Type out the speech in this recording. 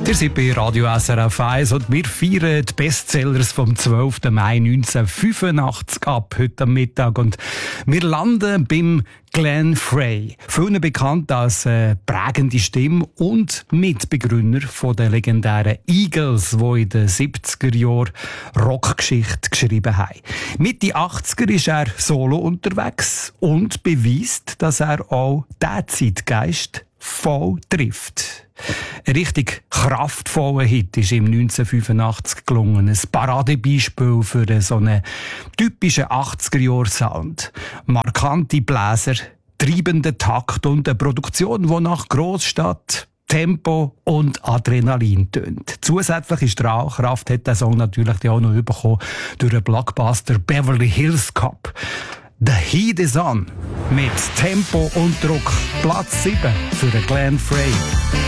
Ihr seid bei Radio SRF 1 und wir feiern die Bestsellers vom 12. Mai 1985 ab, heute am Mittag. Und wir landen beim Glenn Frey, vielen bekannt als prägende Stimme und Mitbegründer von den legendären Eagles, die in den 70er Jahren Rockgeschichte geschrieben haben. Mitte 80er ist er solo unterwegs und beweist, dass er auch diesen Zeitgeist voll trifft. Ein richtig kraftvoller Hit ist ihm 1985 gelungen. Ein Paradebeispiel für so einen typischen 80er-Jahr-Sound. Markante Bläser, treibender Takt und eine Produktion, die nach Großstadt, Tempo und Adrenalin tönt. Zusätzliche Strahlkraft hat der Song natürlich auch noch bekommen durch den Blockbuster Beverly Hills Cop. The Heat is on. Mit Tempo und Druck. Platz 7 für Glenn Frey.